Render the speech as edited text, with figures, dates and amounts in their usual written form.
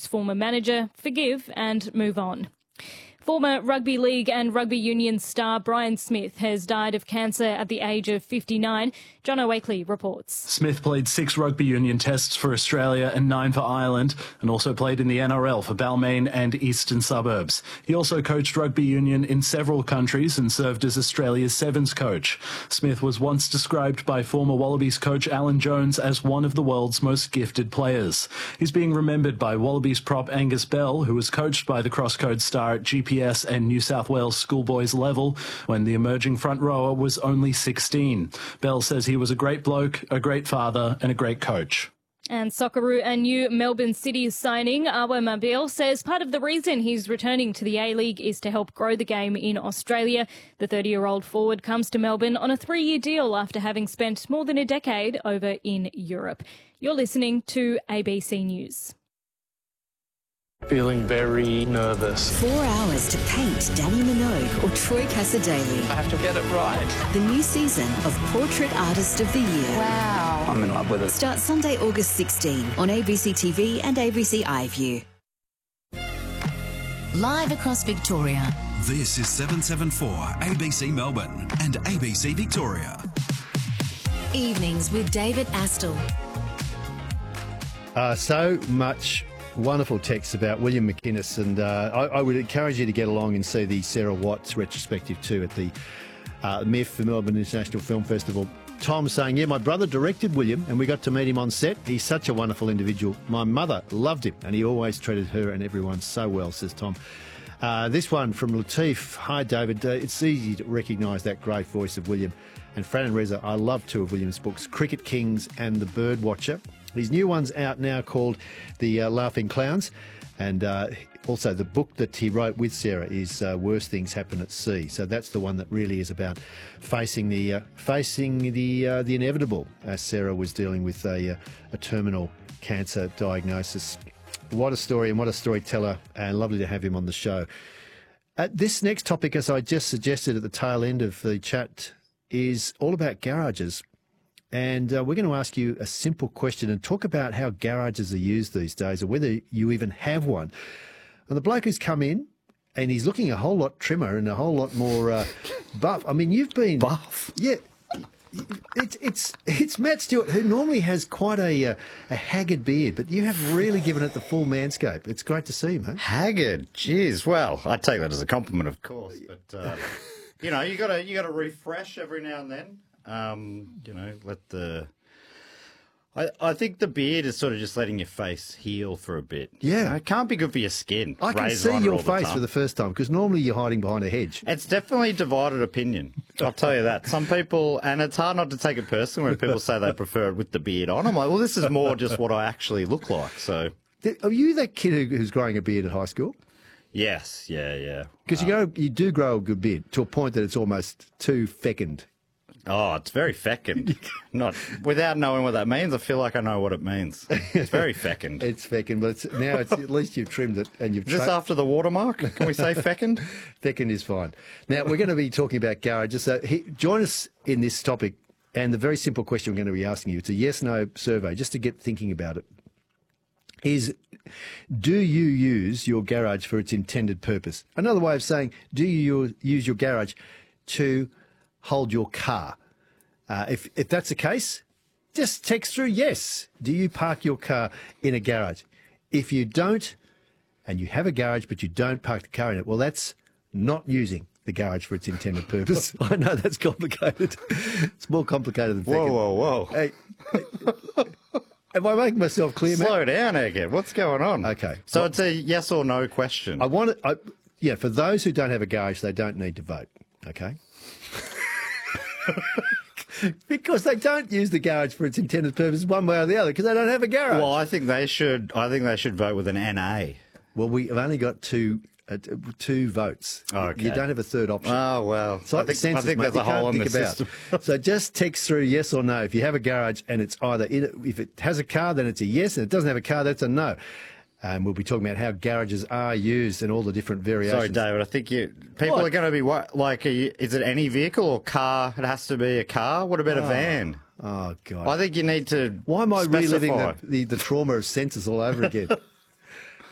former manager, forgive and move on. Former rugby league and rugby union star Brian Smith has died of cancer at the age of 59. John O'Wakely reports. Smith played 6 rugby union tests for Australia and 9 for Ireland, and also played in the NRL for Balmain and Eastern Suburbs. He also coached rugby union in several countries and served as Australia's Sevens coach. Smith was once described by former Wallabies coach Alan Jones as one of the world's most gifted players. He's being remembered by Wallabies prop Angus Bell, who was coached by the crosscode star at GPS and New South Wales schoolboys level when the emerging front rower was only 16. Bell says he was a great bloke, a great father and a great coach. And Socceroo, a new Melbourne City signing, Awer Mabil, says part of the reason he's returning to the A-League is to help grow the game in Australia. The 30-year-old forward comes to Melbourne on a 3-year deal after having spent more than a decade over in Europe. You're listening to ABC News. Feeling very nervous. 4 hours to paint Danny Minogue or Troy Cassar-Daley. I have to get it right. The new season of Portrait Artist of the Year. Wow. I'm in love with it. Starts Sunday, August 16 on ABC TV and ABC iView. Live across Victoria. This is 774 ABC Melbourne and ABC Victoria. Evenings with David Astle. So much wonderful text about William McInnes, and I would encourage you to get along and see the Sarah Watts retrospective too at the MIF, the Melbourne International Film Festival. Tom saying, yeah, my brother directed William and we got to meet him on set. He's such a wonderful individual. My mother loved him and he always treated her and everyone so well, says Tom. This one from Latif. Hi, David. It's easy to recognise that great voice of William. And Fran and Reza, I love 2 of William's books, Cricket Kings and The Bird Watcher. His new one's out now called The Laughing Clowns. And also the book that he wrote with Sarah is Worse Things Happen at Sea. So that's the one that really is about facing the inevitable, as Sarah was dealing with a terminal cancer diagnosis. What a story and what a storyteller, and lovely to have him on the show. This next topic, as I just suggested at the tail end of the chat, is all about garages. And we're going to ask you a simple question and talk about how garages are used these days, or whether you even have one. And the bloke who's come in, and he's looking a whole lot trimmer and a whole lot more buff. I mean, you've been... Buff? Yeah. It's Matt Stewart, who normally has quite a haggard beard, but you have really given it the full manscape. It's great to see you, mate. Haggard? Jeez, well, I take that as a compliment, of course. But, you know, you got to refresh every now and then. You know, let the... I think the beard is sort of just letting your face heal for a bit. Yeah. You know, it can't be good for your skin. I can see your face for the first time, because normally you're hiding behind a hedge. It's definitely divided opinion. I'll tell you that. Some people, and it's hard not to take it personally when people say they prefer it with the beard on. I'm like, well, this is more just what I actually look like. So, are you that kid who's growing a beard at high school? Yes, yeah. Because you do grow a good beard to a point that it's almost too fecund. Oh, it's very fecund. Not without knowing what that means. I feel like I know what it means. It's very fecund. It's fecund, but now it's at least you've trimmed it and you've. Just after the watermark, can we say fecund? Fecund is fine. Now we're going to be talking about garages. So join us in this topic, and the very simple question we're going to be asking you. It's a yes/no survey, just to get thinking about it. Is, do you use your garage for its intended purpose? Another way of saying, do you use your garage to hold your car? If that's the case, just text through yes. Do you park your car in a garage? If you don't, and you have a garage but you don't park the car in it, well, that's not using the garage for its intended purpose. I know that's complicated. It's more complicated than Whoa. Hey, am I making myself clear, Matt? Slow down, Egghead. What's going on? Okay. So it's a yes or no question. For those who don't have a garage, they don't need to vote, okay? Because they don't use the garage for its intended purpose one way or the other, because they don't have a garage. Well, I think they should vote with an NA. Well, we've only got two votes. Okay. You don't have a third option. Oh, well. It's like the census, I think mate. there's a hole in the system. So just text through yes or no. If you have a garage and it's either if it has a car, then it's a yes, and it doesn't have a car, that's a no. And we'll be talking about how garages are used and all the different variations. Sorry, David, I think people are going to be like, is it any vehicle or car? It has to be a car? What about a van? Oh, God. I think you need to Why am I specify. reliving the trauma of census all over again?